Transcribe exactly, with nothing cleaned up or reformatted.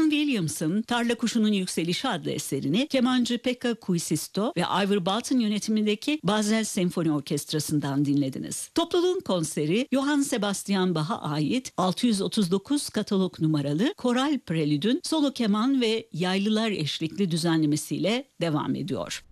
John Williams'ın Tarla Kuşu'nun Yükselişi adlı eserini kemancı Pekka Kuisisto ve Ivor Bolton yönetimindeki Basel Senfoni Orkestrası'ndan dinlediniz. Topluluğun konseri Johann Sebastian Bach'a ait altı yüz otuz dokuz katalog numaralı Koral Prelüd'ün solo keman ve yaylılar eşlikli düzenlemesiyle devam ediyor.